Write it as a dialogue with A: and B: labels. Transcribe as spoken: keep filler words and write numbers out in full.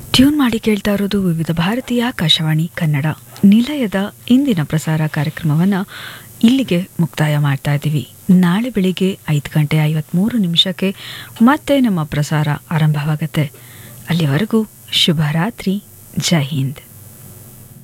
A: Tune ಮಾಡಿ ಕೇಳ್ತಾ ಇರೋದು ವಿವಿಧ ಭಾರತೀಯ ಆಕಾಶವಾಣಿ ಕನ್ನಡ. ನಿಲಯದ ಇಂದಿನ ಪ್ರಸಾರ ಕಾರ್ಯಕ್ರಮವನ್ನು ಇಲ್ಲಿಗೆ ಮುಕ್ತಾಯ ಮಾಡ್ತಾ ಇದ್ದೀವಿ. ನಾಳೆ ಬೆಳಿಗ್ಗೆ ಐದು ಗಂಟೆ ಐವತ್ತ್ಮೂರು ನಿಮಿಷಕ್ಕೆ ಮತ್ತೆ ನಮ್ಮ ಪ್ರಸಾರ ಆರಂಭವಾಗುತ್ತೆ. ಅಲ್ಲಿವರೆಗೂ ಶುಭರಾತ್ರಿ. ಜೈ ಹಿಂದ್.